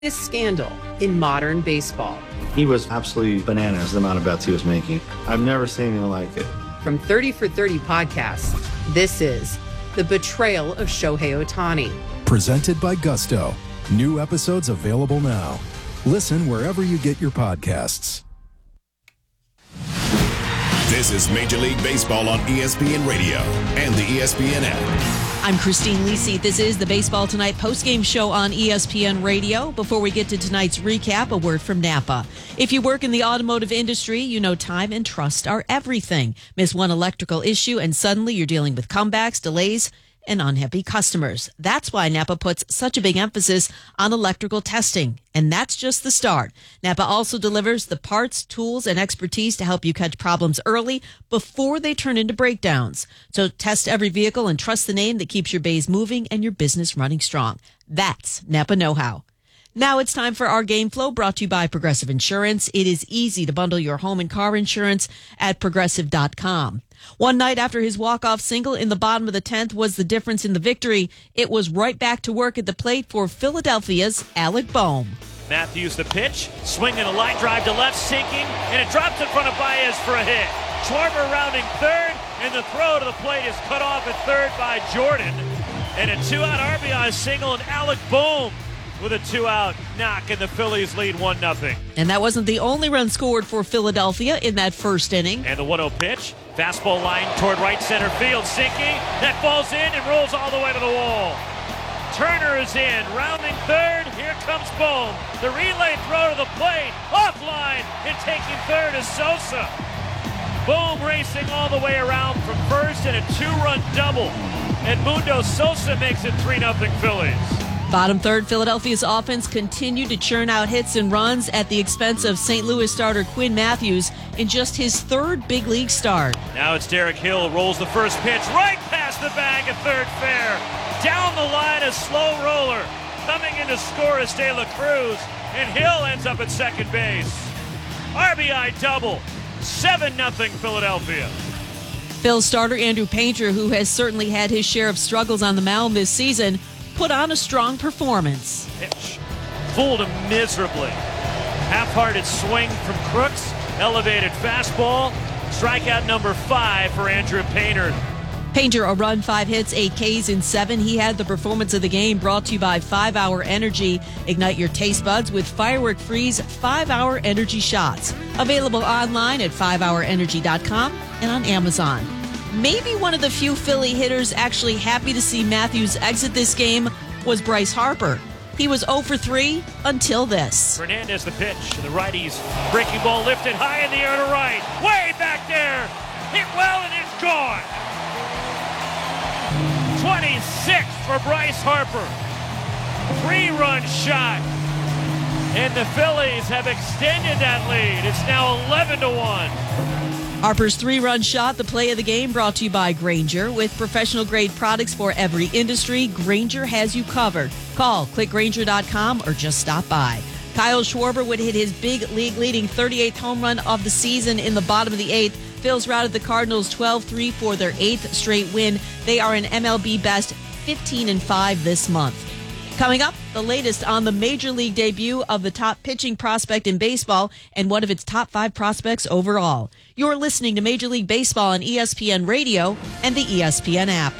This scandal in modern baseball. He was absolutely bananas, the amount of bets he was making. I've never seen anything like it. From 30 for 30 podcasts, this is The Betrayal of Shohei Ohtani. Presented by Gusto. New episodes available now. Listen wherever you get your podcasts. This is Major League Baseball on ESPN Radio and the ESPN app. I'm Christine Lisi. This is the Baseball Tonight postgame show on ESPN Radio. Before we get to tonight's recap, a word from Napa. If you work in the automotive industry, you know time and trust are everything. Miss one electrical issue and suddenly you're dealing with comebacks, delays, and unhappy customers. That's why Napa puts such a big emphasis on electrical testing. And that's just the start. Napa also delivers the parts, tools, and expertise to help you catch problems early before they turn into breakdowns. So test every vehicle and trust the name that keeps your bays moving and your business running strong. That's Napa know-how. Now it's time for our Game Flow, brought to you by Progressive Insurance. It is easy to bundle your home and car insurance at Progressive.com. One night after his walk-off single in the bottom of the 10th was the difference in the victory, it was right back to work at the plate for Philadelphia's Alec Bohm. Matthews the pitch, swinging a line drive to left, sinking, and it drops in front of Baez for a hit. Schwarber rounding third, and the throw to the plate is cut off at third by Jordan. And a two-out RBI single, and Alec Bohm with a two-out knock, and the Phillies lead 1-0. And that wasn't the only run scored for Philadelphia in that first inning. And the 1-0 pitch, fastball line toward right center field, sinking. That falls in and rolls all the way to the wall. Turner is in, rounding third. Here comes Bohm. The relay throw to the plate, offline, and taking third is Sosa. Bohm racing all the way around from first, and a two-run double. And Mundo Sosa makes it 3-0 Phillies. Bottom third, Philadelphia's offense continued to churn out hits and runs at the expense of St. Louis starter Quinn Matthews in just his third big league start. Now it's Derek Hill, rolls the first pitch right past the bag at third fair. Down the line, a slow roller. Coming in to score is De La Cruz, and Hill ends up at second base. RBI double, 7-0 Philadelphia. Phil's starter Andrew Painter, who has certainly had his share of struggles on the mound this season, put on a strong performance. Pitch fooled him miserably. Half-hearted swing from Crooks, elevated fastball. Strikeout number 5 for Andrew Painter. Painter, a run, 5 hits, 8 Ks in 7. He had the performance of the game, brought to you by 5-Hour Energy. Ignite your taste buds with Firework Freeze 5-Hour Energy Shots. Available online at 5hourenergy.com and on Amazon. Maybe one of the few Philly hitters actually happy to see Matthews exit this game was Bryce Harper. He was 0 for 3 until this. Fernandez the pitch. The righties breaking ball lifted high in the air to right. Way back there. Hit well and it's gone. 26 for Bryce Harper. 3-run shot. And the Phillies have extended that lead. It's now 11-1. Harper's 3-run shot, the play of the game, brought to you by Grainger. With professional-grade products for every industry, Grainger has you covered. Call, clickgrainger.com, or just stop by. Kyle Schwarber would hit his big league-leading 38th home run of the season in the bottom of the 8th. Phils routed the Cardinals 12-3 for their 8th straight win. They are an MLB best 15-5 this month. Coming up, the latest on the Major League debut of the top pitching prospect in baseball and one of its top 5 prospects overall. You're listening to Major League Baseball on ESPN Radio and the ESPN app.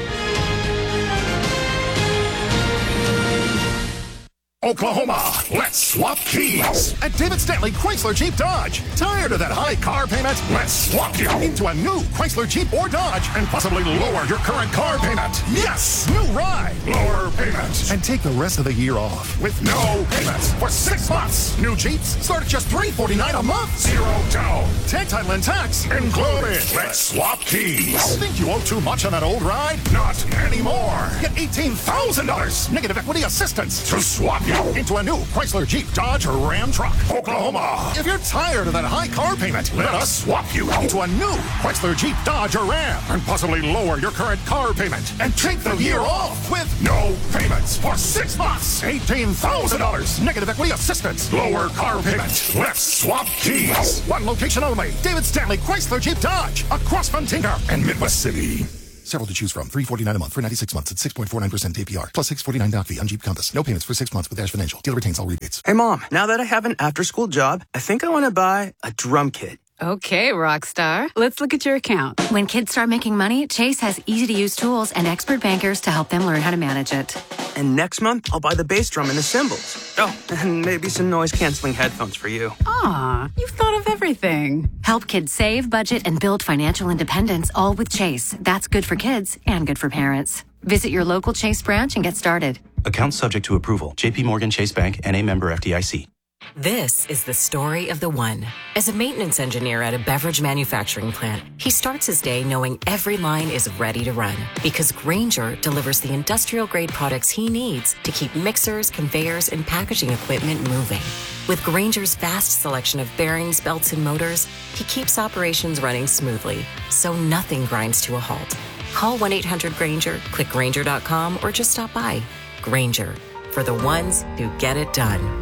Oklahoma, let's swap keys at David Stanley Chrysler Jeep Dodge. Tired of that high car payment? Let's swap you into a new Chrysler Jeep or Dodge and possibly lower your current car payment. Yes, new ride, lower payment, and take the rest of the year off with no payments for 6 months. New Jeeps start at just $349 a month. 0 down. Tag title and tax included. Let's swap keys. Think you owe too much on that old ride? Not anymore. Get $18,000 negative equity assistance to swap into a new Chrysler Jeep Dodge or Ram truck. Oklahoma. If you're tired of that high car payment, let us swap you into a new Chrysler Jeep Dodge or Ram and possibly lower your current car payment and take the year off with no payments for 6 months. $18,000 negative equity assistance. Lower car payment. Let's swap keys. One location only. David Stanley Chrysler Jeep Dodge across from Tinker and Midwest City. Several to choose from. $349 a month for 96 months at 6.49% APR. Plus $649 doc fee on Jeep Compass. No payments for 6 months with Dash Financial. Dealer retains all rebates. Hey, Mom, now that I have an after-school job, I think I want to buy a drum kit. Okay, Rockstar. Let's look at your account. When kids start making money, Chase has easy-to-use tools and expert bankers to help them learn how to manage it. And next month, I'll buy the bass drum and the cymbals. Oh, and maybe some noise-canceling headphones for you. Aw, you've thought of everything. Help kids save, budget, and build financial independence, all with Chase. That's good for kids and good for parents. Visit your local Chase branch and get started. Account subject to approval. JP Morgan Chase Bank, N.A. member FDIC. This is the story of the one. As a maintenance engineer at a beverage manufacturing plant, he starts his day knowing every line is ready to run because Grainger delivers the industrial-grade products he needs to keep mixers, conveyors, and packaging equipment moving. With Grainger's vast selection of bearings, belts, and motors, he keeps operations running smoothly, so nothing grinds to a halt. Call 1-800-GRAINGER, click Grainger.com, or just stop by. Grainger, for the ones who get it done.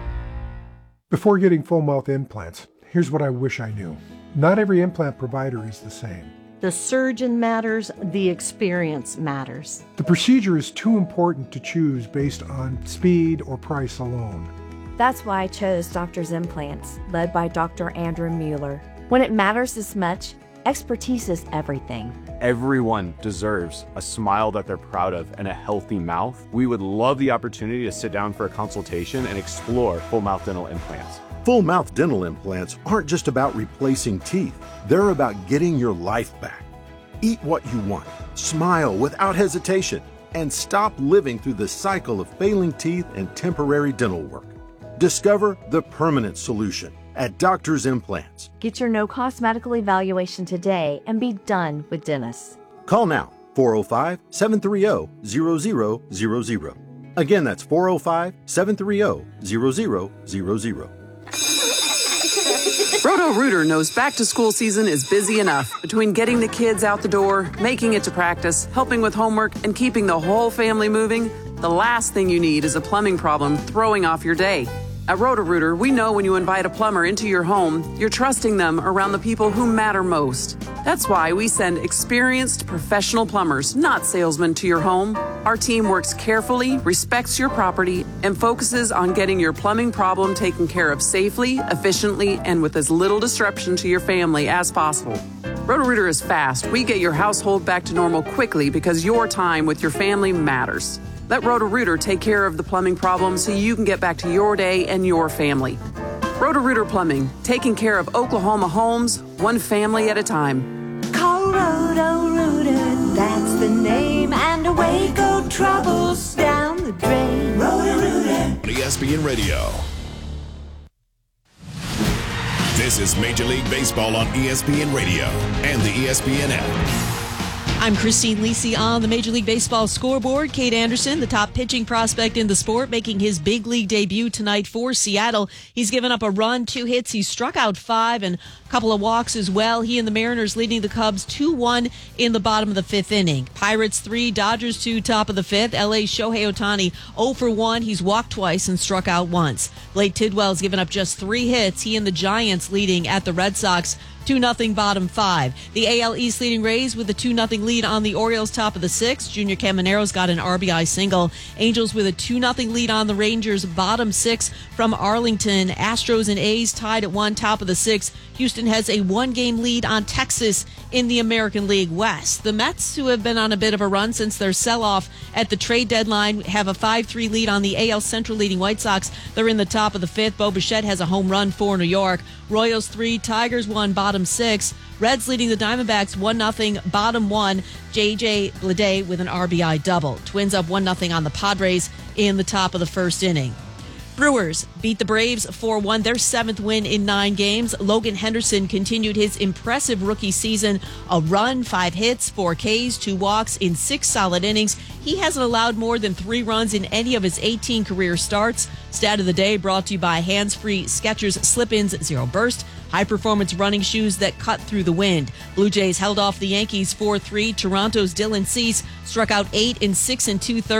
Before getting full mouth implants, here's what I wish I knew. Not every implant provider is the same. The surgeon matters, the experience matters. The procedure is too important to choose based on speed or price alone. That's why I chose Doctor's Implants, led by Dr. Andrew Mueller. When it matters this much, expertise is everything. Everyone deserves a smile that they're proud of and a healthy mouth. We would love the opportunity to sit down for a consultation and explore full mouth dental implants. Full mouth dental implants aren't just about replacing teeth. They're about getting your life back. Eat what you want, smile without hesitation, and stop living through the cycle of failing teeth and temporary dental work. Discover the permanent solution at Doctor's Implants. Get your no-cost medical evaluation today and be done with dentists. Call now, 405-730-0000. Again, that's 405-730-0000. Roto-Rooter knows back-to-school season is busy enough. Between getting the kids out the door, making it to practice, helping with homework, and keeping the whole family moving, the last thing you need is a plumbing problem throwing off your day. At Roto-Rooter, we know when you invite a plumber into your home, you're trusting them around the people who matter most. That's why we send experienced professional plumbers, not salesmen, to your home. Our team works carefully, respects your property, and focuses on getting your plumbing problem taken care of safely, efficiently, and with as little disruption to your family as possible. Roto-Rooter is fast. We get your household back to normal quickly because your time with your family matters. Let Roto-Rooter take care of the plumbing problem so you can get back to your day and your family. Roto-Rooter Plumbing, taking care of Oklahoma homes, one family at a time. Call Roto-Rooter, that's the name, and away go troubles down the drain. Roto-Rooter. ESPN Radio. This is Major League Baseball on ESPN Radio and the ESPN app. I'm Christine Lisi on the Major League Baseball scoreboard. Cade Anderson, the top pitching prospect in the sport, making his big league debut tonight for Seattle. He's given up a run, 2 hits. He's struck out 5 and a couple of walks as well. He and the Mariners leading the Cubs 2-1 in the bottom of the 5th inning. Pirates 3, Dodgers 2, top of the 5th. LA's Shohei Ohtani 0 for 1. He's walked twice and struck out once. Blake Tidwell's given up just 3 hits. He and the Giants leading at the Red Sox 2-0 bottom 5. The AL East leading Rays with a 2-0 lead on the Orioles top of the 6th. Junior Camanero's got an RBI single. Angels with a 2-0 lead on the Rangers bottom 6 from Arlington. Astros and A's tied at 1 top of the 6th. Houston has a 1-game lead on Texas in the American League West. The Mets, who have been on a bit of a run since their sell-off at the trade deadline, have a 5-3 lead on the AL Central leading White Sox. They're in the top of the 5th. Bo Bichette has a home run for New York. Royals 3, Tigers 1, bottom 6. Reds leading the Diamondbacks 1-0, bottom 1. J.J. Bleday with an RBI double. Twins up 1-0 on the Padres in the top of the 1st inning. Brewers beat the Braves 4-1, their 7th win in 9 games. Logan Henderson continued his impressive rookie season. A run, 5 hits, 4 Ks, 2 walks in 6 solid innings. He hasn't allowed more than 3 runs in any of his 18 career starts. Stat of the day brought to you by Hands-Free Skechers Slip-ins Zero Burst. High-performance running shoes that cut through the wind. Blue Jays held off the Yankees 4-3. Toronto's Dylan Cease struck out 8 in 6 2/3.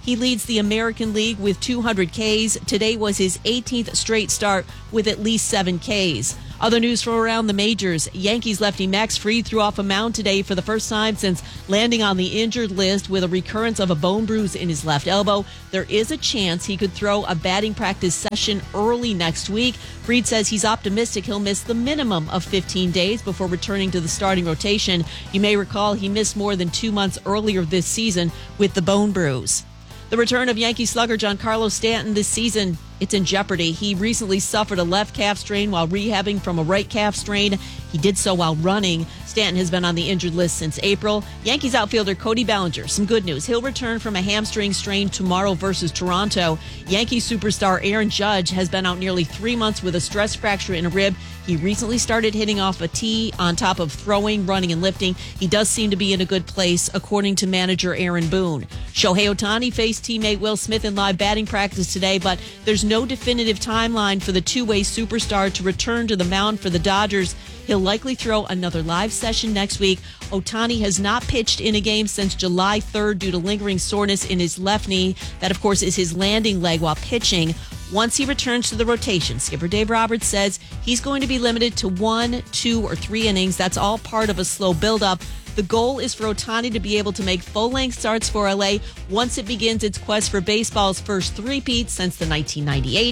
He leads the American League with 200 Ks. Today was his 18th straight start with at least 7 Ks. Other news from around the majors. Yankees lefty Max Fried threw off a mound today for the first time since landing on the injured list with a recurrence of a bone bruise in his left elbow. There is a chance he could throw a batting practice session early next week. Fried says he's optimistic he'll miss the minimum of 15 days before returning to the starting rotation. You may recall he missed more than 2 months earlier this season with the bone bruise. The return of Yankee slugger Giancarlo Stanton this season, it's in jeopardy. He recently suffered a left calf strain while rehabbing from a right calf strain. He did so while running. Stanton has been on the injured list since April. Yankees outfielder Cody Bellinger, some good news. He'll return from a hamstring strain tomorrow versus Toronto. Yankee superstar Aaron Judge has been out nearly 3 months with a stress fracture in a rib. He recently started hitting off a tee on top of throwing, running, and lifting. He does seem to be in a good place, according to manager Aaron Boone. Shohei Ohtani faced teammate Will Smith in live batting practice today, but there's no definitive timeline for the two-way superstar to return to the mound for the Dodgers. He'll likely throw another live session next week. Ohtani has not pitched in a game since July 3rd due to lingering soreness in his left knee. That, of course, is his landing leg while pitching. Once he returns to the rotation, skipper Dave Roberts says he's going to be limited to 1, 2, or 3 innings. That's all part of a slow buildup. The goal is for Ohtani to be able to make full-length starts for LA once it begins its quest for baseball's first three-peat since the 1998,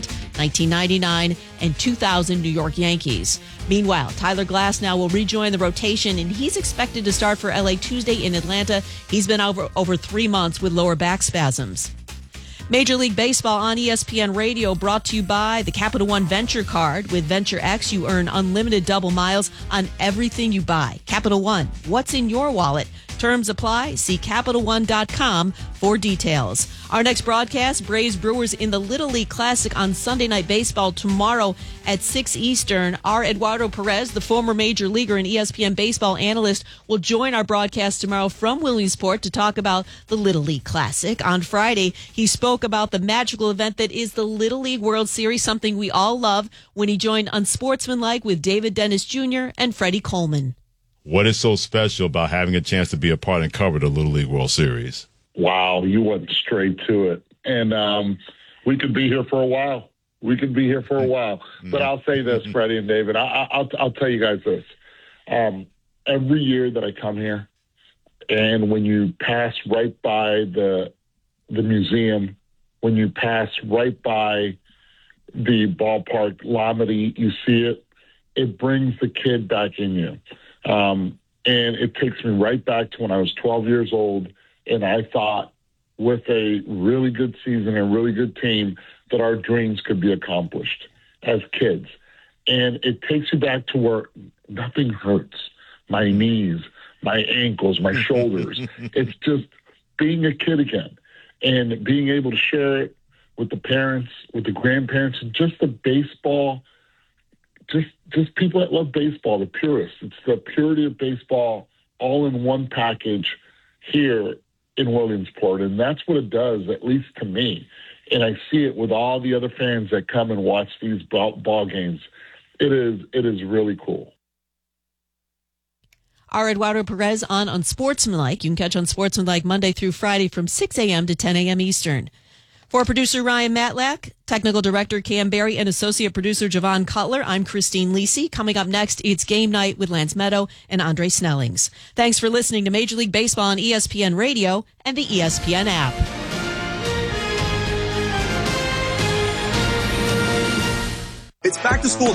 1999, and 2000 New York Yankees. Meanwhile, Tyler Glasnow will rejoin the rotation, and he's expected to start for LA Tuesday in Atlanta. He's been over 3 months with lower back spasms. Major League Baseball on ESPN Radio, brought to you by the Capital One Venture Card. With Venture X, you earn unlimited double miles on everything you buy. Capital One, what's in your wallet? Terms apply. See CapitalOne.com for details. Our next broadcast, Braves Brewers in the Little League Classic on Sunday Night Baseball tomorrow at 6 Eastern. Our Eduardo Perez, the former major leaguer and ESPN baseball analyst, will join our broadcast tomorrow from Williamsport to talk about the Little League Classic. On Friday, he spoke about the magical event that is the Little League World Series, something we all love, when he joined Unsportsmanlike with David Dennis Jr. and Freddie Coleman. What is so special about having a chance to be a part and cover the Little League World Series? Wow, you went straight to it. And we could be here for a while. But I'll say this, Freddie and David, I'll tell you guys this. Every year that I come here, and when you pass right by the museum, when you pass right by the ballpark, Lamity, you see it brings the kid back in you. And it takes me right back to when I was 12 years old, and I thought with a really good season, a really good team, that our dreams could be accomplished as kids. And it takes you back to where nothing hurts. My knees, my ankles, my shoulders. It's just being a kid again and being able to share it with the parents, with the grandparents, and just the baseball, just people that love baseball, the purists. It's the purity of baseball all in one package here in Williamsport. And that's what it does, at least to me. And I see it with all the other fans that come and watch these ball games. It is really cool. Our Eduardo Perez on Unsportsmanlike. You can catch Unsportsmanlike Monday through Friday from 6 a.m. to 10 a.m. Eastern. For producer Ryan Matlack, technical director Cam Berry, and associate producer Javon Cutler, I'm Christine Lisi. Coming up next, it's Game Night with Lance Meadow and Andre Snellings. Thanks for listening to Major League Baseball on ESPN Radio and the ESPN app. It's back to school